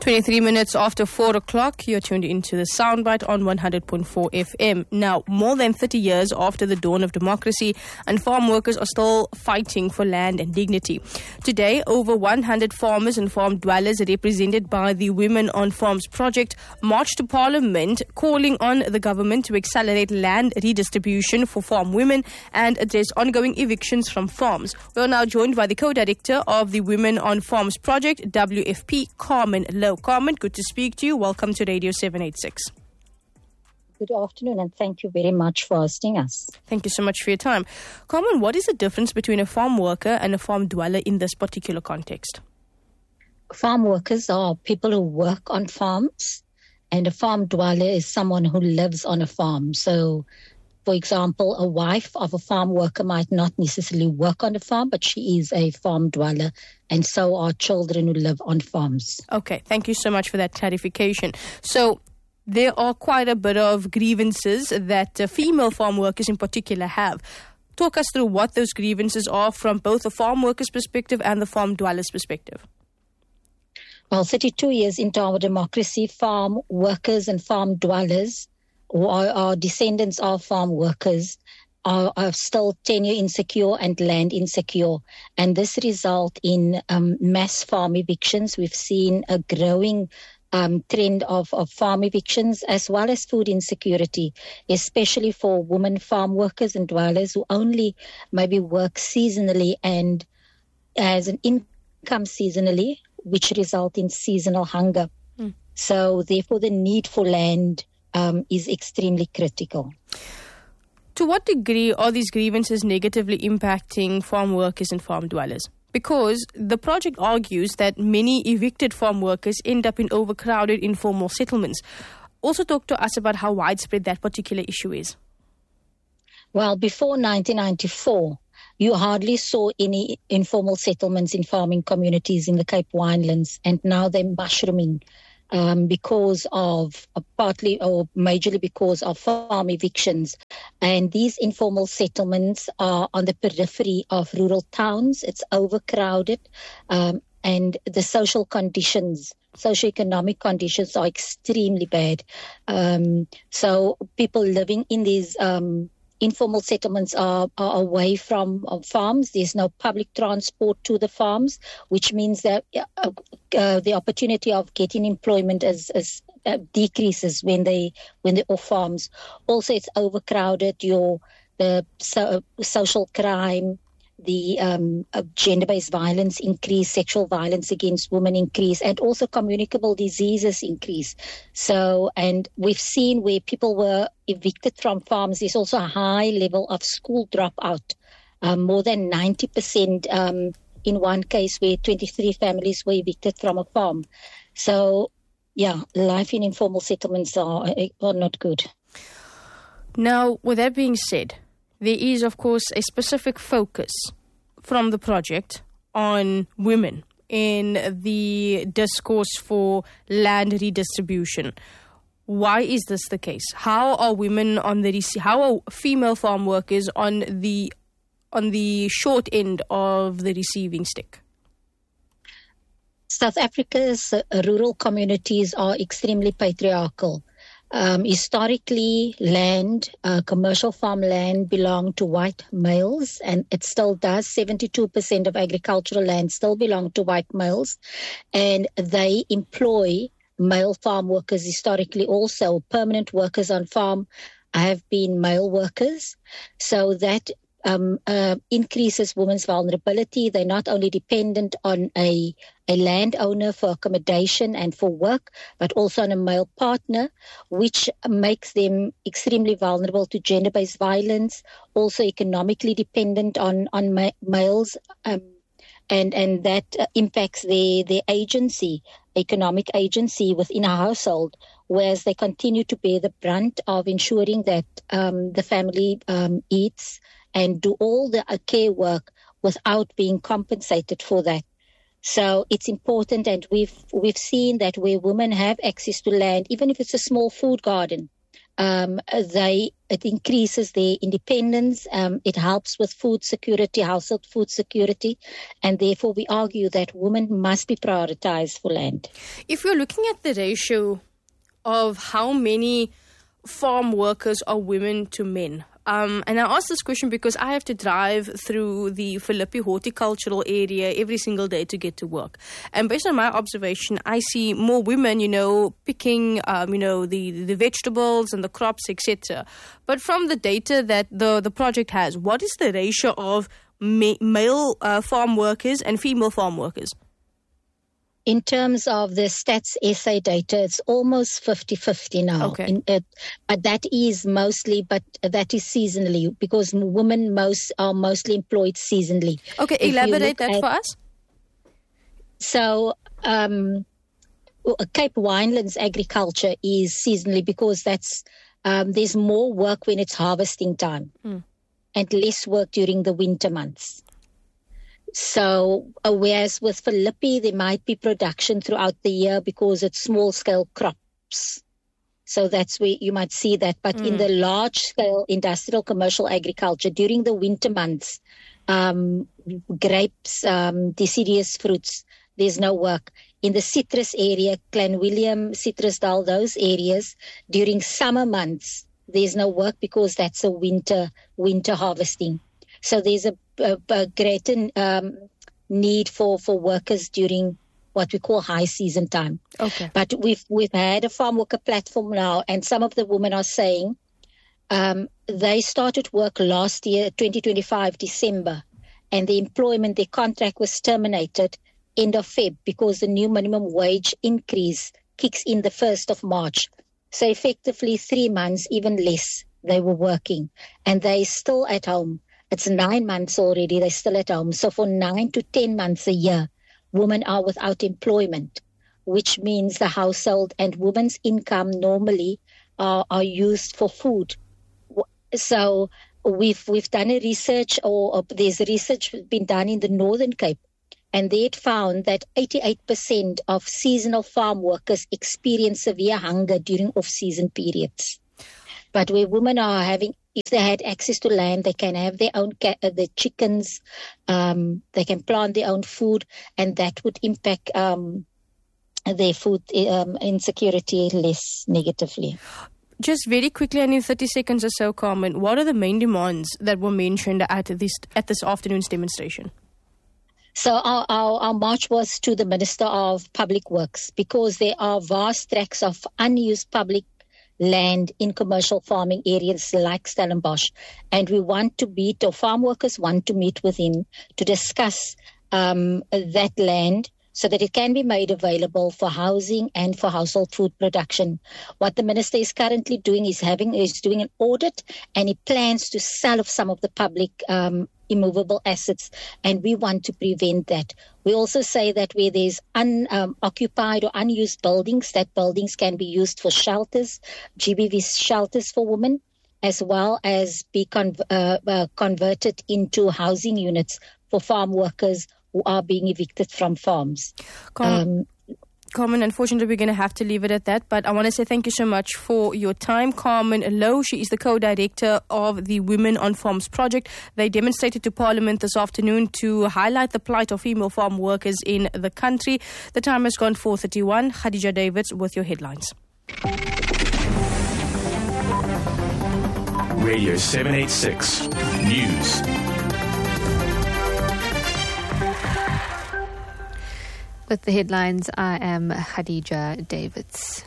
23 minutes after 4 o'clock, you're tuned into the Soundbite on 100.4 FM. Now, more than 30 years after the dawn of democracy, and farm workers are still fighting for land and dignity. Today, over 100 farmers and farm dwellers represented by the Women on Farms project marched to Parliament calling on the government to accelerate land redistribution for farm women and address ongoing evictions from farms. We are now joined by the co-director of the Women on Farms project, WFP, Carmen Lowe. Carmen, good to speak to you. Welcome to Radio 786. Good afternoon, and thank you very much for hosting us. Thank you so much for your time. Carmen, what is the difference between a farm worker and a farm dweller in this particular context? Farm workers are people who work on farms, and a farm dweller is someone who lives on a farm. So, for example, a wife of a farm worker might not necessarily work on a farm, but she is a farm dweller, and so are children who live on farms. Okay, thank you so much for that clarification. So, there are quite a bit of grievances that female farm workers in particular have. Talk us through what those grievances are from both the farm workers' perspective and the farm dwellers' perspective. Well, 32 years into our democracy, farm workers and farm dwellers, who are descendants of farm workers, are still tenure insecure and land insecure. And this results in mass farm evictions. We've seen a growing trend of farm evictions as well as food insecurity, especially for women farm workers and dwellers who only maybe work seasonally and as an income seasonally, which result in seasonal hunger. So therefore the need for land is extremely critical. To what degree are these grievances negatively impacting farm workers and farm dwellers? Because the project argues that many evicted farm workers end up in overcrowded informal settlements. Also talk to us about how widespread that particular issue is. Well, before 1994, you hardly saw any informal settlements in farming communities in the Cape Winelands, and now they're mushrooming because of partly or majorly because of farm evictions. And these informal settlements are on the periphery of rural towns. It's overcrowded, and the social conditions, socioeconomic conditions are extremely bad. So people living in these informal settlements are away from farms. There's no public transport to the farms, which means that the opportunity of getting employment decreases when they're off farms. Also, it's overcrowded. The social crime, the gender-based violence increase, sexual violence against women increase, and also communicable diseases increase. So, and we've seen where people were evicted from farms, there's also a high level of school dropout, more than 90% in one case where 23 families were evicted from a farm. So, yeah, life in informal settlements are not good. Now, with that being said, there is, of course, a specific focus from the project on women in the discourse for land redistribution. Why is this the case? How are women how are female farm workers on the short end of the receiving stick? South Africa's rural communities are extremely patriarchal. Historically, commercial farmland belonged to white males, and it still does. 72% of agricultural land still belong to white males, and they employ male farm workers historically also. Permanent workers on farm have been male workers, so that increases women's vulnerability. They're not only dependent on a landowner for accommodation and for work, but also on a male partner, which makes them extremely vulnerable to gender-based violence, also economically dependent on males, and that impacts their agency, economic agency within a household, whereas they continue to bear the brunt of ensuring that the family eats and do all the care work without being compensated for that. So it's important, and we've seen that where women have access to land, even if it's a small food garden, it increases their independence. It helps with food security, household food security, and therefore we argue that women must be prioritized for land. If you're looking at the ratio of how many farm workers are women to men, and I ask this question because I have to drive through the Philippi horticultural area every single day to get to work. And based on my observation, I see more women, picking, the vegetables and the crops, etc. But from the data that the project has, what is the ratio of male farm workers and female farm workers? In terms of the Stats SA data, it's almost 50-50 now. Okay. That is seasonally, because women are mostly employed seasonally. Okay, elaborate that for us. So, Cape Winelands agriculture is seasonally because there's more work when it's harvesting time and less work during the winter months. So, whereas with Philippi, there might be production throughout the year because it's small-scale crops. So that's where you might see that. But in the large-scale industrial commercial agriculture, during the winter months, grapes, deciduous fruits, there's no work. In the citrus area, Clanwilliam, Citrusdal, those areas, during summer months, there's no work because that's a winter harvesting. So there's a greater need for workers during what we call high season time. Okay. But we've had a farm worker platform now, and some of the women are saying they started work last year, 2025 December, and their contract was terminated end of Feb because the new minimum wage increase kicks in the 1st of March. So effectively 3 months, even less, they were working, and they're still at home. It's 9 months already, they're still at home. So for 9 to 10 months a year, women are without employment, which means the household and women's income normally are used for food. So we've done a research, or there's a research been done in the Northern Cape, and they had found that 88% of seasonal farm workers experience severe hunger during off-season periods. But where women are if they had access to land, they can have their own the chickens, they can plant their own food, and that would impact their food insecurity less negatively. Just very quickly, and in 30 seconds or so, Carmen, what are the main demands that were mentioned at this afternoon's demonstration? So our march was to the Minister of Public Works, because there are vast tracts of unused public land in commercial farming areas like Stellenbosch, and farm workers want to meet with him to discuss that land so that it can be made available for housing and for household food production. What the minister is currently doing is doing an audit, and he plans to sell off some of the public immovable assets, and we want to prevent that. We also say that where there's unoccupied or unused buildings, that buildings can be used for shelters, GBV shelters for women, as well as be converted into housing units for farm workers who are being evicted from farms. Carmen, unfortunately, we're going to have to leave it at that, but I want to say thank you so much for your time. Carmen Lowe, she is the co-director of the Women on Farms project. They demonstrated to Parliament this afternoon to highlight the plight of female farm workers in the country. The time has gone 4:31. Khadija Davids with your headlines. Radio 786 News. With the headlines, I am Khadija Davids.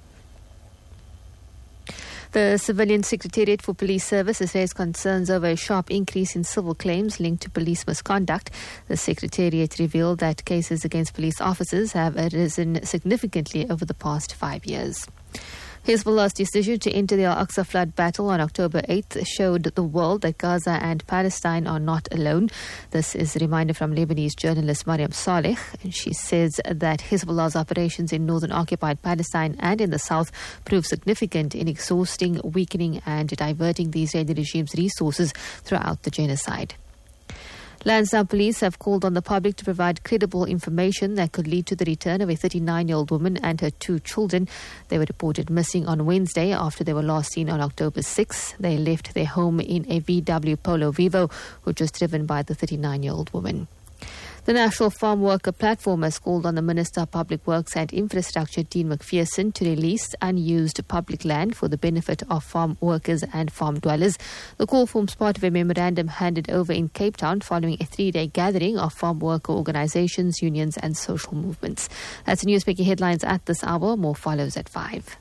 The Civilian Secretariat for Police Service has raised concerns over a sharp increase in civil claims linked to police misconduct. The Secretariat revealed that cases against police officers have risen significantly over the past 5 years. Hezbollah's decision to enter the Al-Aqsa flood battle on October 8th showed the world that Gaza and Palestine are not alone. This is a reminder from Lebanese journalist Mariam Saleh. She says that Hezbollah's operations in northern occupied Palestine and in the south prove significant in exhausting, weakening and diverting the Israeli regime's resources throughout the genocide. Lansdowne police have called on the public to provide credible information that could lead to the return of a 39-year-old woman and her 2 children. They were reported missing on Wednesday after they were last seen on October 6. They left their home in a VW Polo Vivo, which was driven by the 39-year-old woman. The National Farm Worker Platform has called on the Minister of Public Works and Infrastructure, Dean McPherson, to release unused public land for the benefit of farm workers and farm dwellers. The call forms part of a memorandum handed over in Cape Town following a 3-day gathering of farm worker organizations, unions and social movements. That's the Newsmaker headlines at this hour. More follows at 5.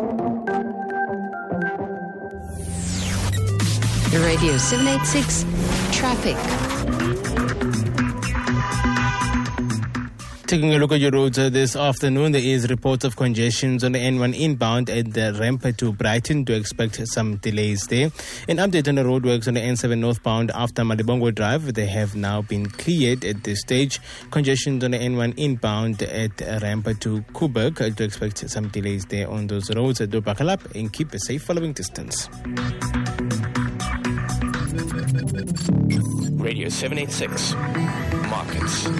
Radio 786 Traffic. Taking a look at your roads this afternoon, there is reports of congestions on the N1 inbound at the ramp to Brighton. To expect some delays there. An update on the roadworks on the N7 northbound after Malibongo Drive. They have now been cleared at this stage. Congestions on the N1 inbound at ramp to Kuburg. To expect some delays there on those roads. Do buckle up and keep a safe following distance. Radio 786 Markets.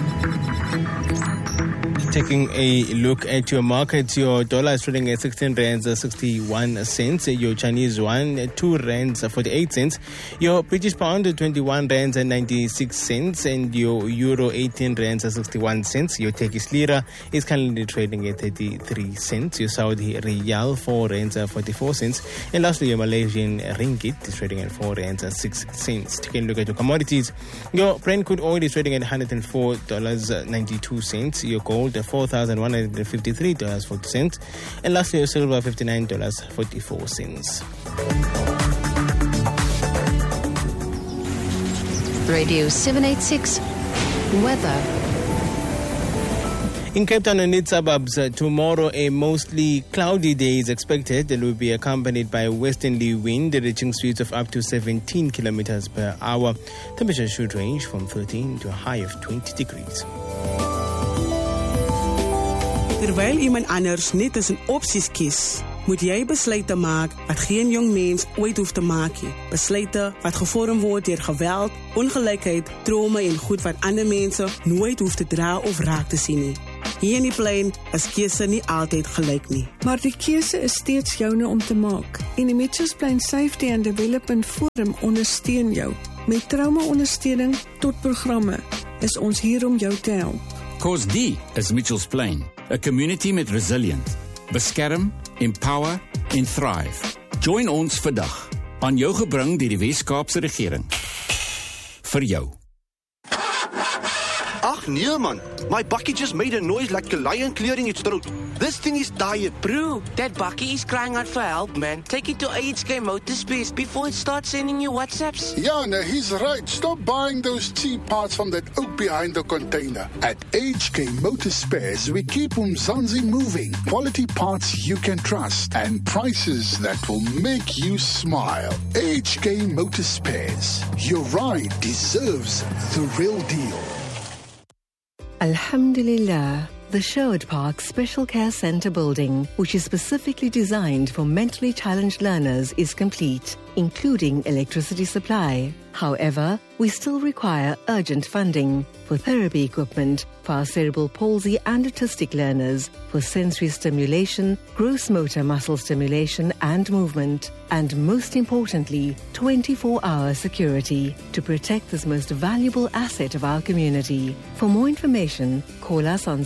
Taking a look at your markets, your dollar is trading at 16 rands 61 cents. Your Chinese yuan 2 rands 48 cents. Your British pound 21 rands 96 cents, and your euro 18 rands 61 cents. Your Turkish lira is currently trading at 33 cents. Your Saudi riyal 4 rands 44 cents, and lastly your Malaysian ringgit is trading at 4 rands 6 cents. Taking a look at your commodities, your Brent crude oil is trading at $104.92. Your gold $4,153.40, and lastly your silver $59.44. Radio 786 Weather. In Cape Town and its suburbs, tomorrow a mostly cloudy day is expected. It will be accompanied by a westerly wind reaching speeds of up to 17 kilometers per hour. Temperature should range from 13 to a high of 20 degrees. Terwyl iemand anders net tussen opsies kies, moet jy besluite maak wat geen jong mens ooit hoef te maak nie. Besluite wat gevorm word deur geweld, ongelykheid, drome en goed wat ander mense nooit hoef te dra of raak te sien nie. Hier in die plein is keuse nie altyd gelyk nie. Maar die keuse is steeds joune om te maak. En die Mitchells Plain Safety and Development Forum ondersteun jou. Met trauma-ondersteuning tot programme is ons hier om jou te help. Cause die is Mitchells Plain, a community met resilient. Beskerm, empower en thrive. Join ons vandag, aan jou gebring deur die Wes-Kaapse regering. Vir jou. Ach nee man, my bakkie just made a noise like a lion clearing its throat. This thing is tired. Bro, that bakkie is crying out for help, man. Take it to HK Motorspares before it starts sending you WhatsApps. Yeah, no, he's right. Stop buying those cheap parts from that oak behind the container. At HK Motorspares, we keep Umzansi moving. Quality parts you can trust and prices that will make you smile. HK Motorspares. Your ride deserves the real deal. Alhamdulillah, the Sherwood Park Special Care Centre building, which is specifically designed for mentally challenged learners, is complete, including electricity supply. However, we still require urgent funding for therapy equipment for our cerebral palsy and autistic learners, for sensory stimulation, gross motor muscle stimulation and movement, and most importantly, 24-hour security to protect this most valuable asset of our community. For more information, call us on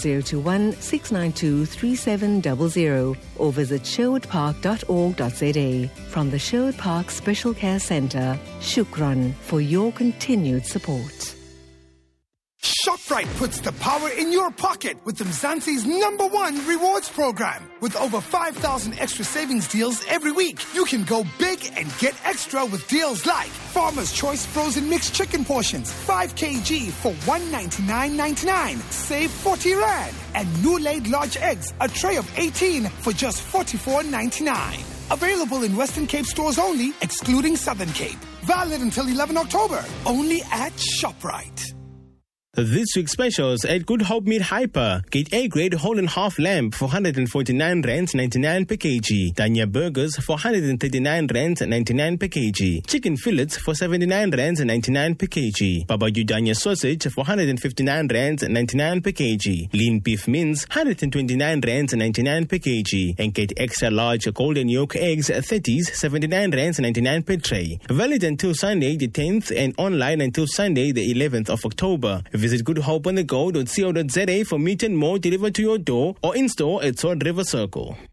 021-692-3700 or visit sherwoodpark.org.za. From the Sherwood Park Special Care Centre, Shukran for your continued support. ShopRite puts the power in your pocket with Mzansi's #1 rewards program. With over 5,000 extra savings deals every week, you can go big and get extra with deals like Farmer's Choice frozen mixed chicken portions, 5 kg for $199.99, save 40 Rand. And new laid large eggs, a tray of 18 for just $44.99. Available in Western Cape stores only, excluding Southern Cape. Valid until 11 October, only at ShopRite. This week's specials at Good Hope Meat Hyper. Get A-grade whole and half lamb for 149 rands 99 per kg. Danya burgers for 139 rands 99 per kg. Chicken fillets for 79 rands 99 per kg. Baba Danya sausage for 159 rands 99 per kg. Lean beef mince 129 rands 99 per kg. And get extra large golden yolk eggs 30s 79 rands 99 per tray. Valid until Sunday the 10th and online until Sunday the 11th of October. Visit goodhopeonthego.co.za for meat and more delivered to your door or in store at Sword River Circle.